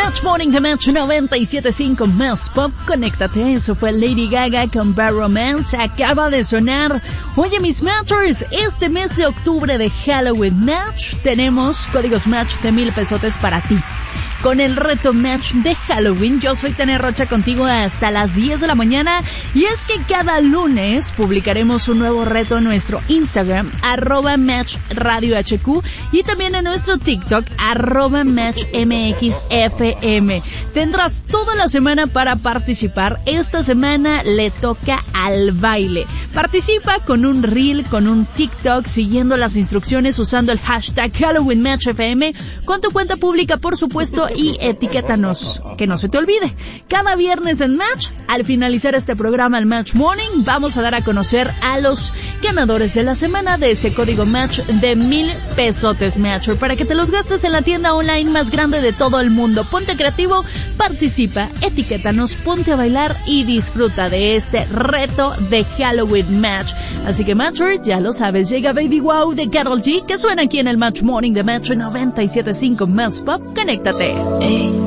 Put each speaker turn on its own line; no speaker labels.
Match Morning de Match 97.5 Más Pop. Conéctate, eso fue Lady Gaga con Bad Romance. Acaba de sonar. Oye, mis Matchers, este mes de octubre de Halloween Match tenemos códigos Match de 1,000 pesotes para ti. Con el reto Match de Halloween, yo soy Tania Rocha contigo hasta las 10 de la mañana. Y es que cada lunes publicaremos un nuevo reto en nuestro Instagram, @MatchRadioHQ, y también en nuestro TikTok, @MatchMXFM. Tendrás toda la semana para participar. Esta semana le toca al baile. Participa con un reel, con un TikTok, siguiendo las instrucciones usando el hashtag HalloweenMatchFM, con tu cuenta pública, por supuesto, y etiquétanos, que no se te olvide. Cada viernes en Match, al finalizar este programa, el Match Morning, vamos a dar a conocer a los ganadores de la semana de ese código Match de 1,000 pesotes, Matcher, para que te los gastes en la tienda online más grande de todo el mundo. Ponte creativo, participa, etiquétanos, ponte a bailar y disfruta de este reto de Halloween Match. Así que, Matcher, ya lo sabes, llega Baby Wow de Karol G, que suena aquí en el Match Morning de Match 97.5 Más Pop. Conéctate.